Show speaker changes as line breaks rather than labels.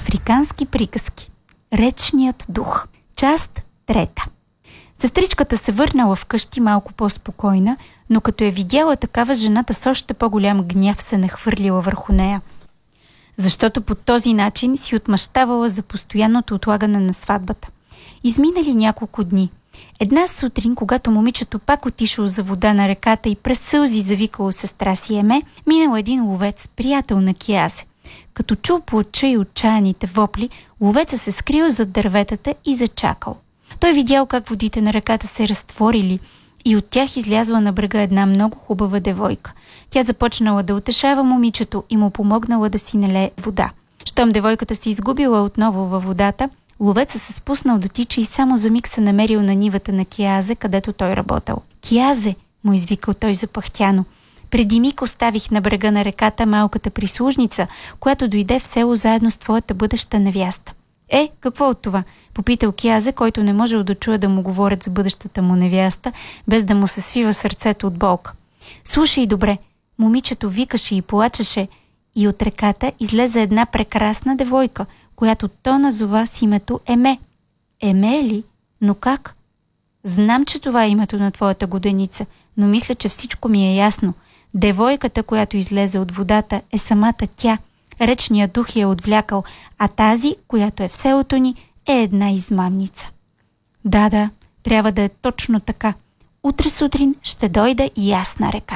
Африкански приказки. Речният дух. Част 3. Сестричката се върнала вкъщи малко по-спокойна, но като е видяла такава, жената с още по-голям гняв се нахвърлила върху нея. Защото по този начин си отмъщавала за постоянното отлагане на сватбата. Изминали няколко дни. Една сутрин, когато момичето пак отишъл за вода на реката и през сълзи завикало сестра си Еме, минал един ловец, приятел на Киазе. Като чул плача и отчаяните вопли, ловеца се скрил зад дърветата и зачакал. Той видял как водите на реката се разтворили и от тях излязла на брега една много хубава девойка. Тя започнала да утешава момичето и му помогнала да си налее вода. Щом девойката се изгубила отново във водата, ловецът се спуснал да тича и само за миг се намерил на нивата на Киазе, където той работил. «Киазе!» му извикал той запъхтяно. «Преди миг оставих на брега на реката малката прислужница, която дойде в село заедно с твоята бъдеща невяста». Какво от това? Попитал Киазе, който не можел да чуе да му говорят за бъдещата му невяста, без да му се свива сърцето от болка. Слушай добре, момичето викаше и плачеше и от реката излезе една прекрасна девойка, която то назова с името Еме. Еме ли? Но как? Знам, че това е името на твоята годеница, но мисля, че всичко ми е ясно. Девойката, която излезе от водата, е самата тя. Речният дух я отвлякал, а тази, която е в селото ни, е една измамница. Да, трябва да е точно така. Утре сутрин ще дойда и аз на река.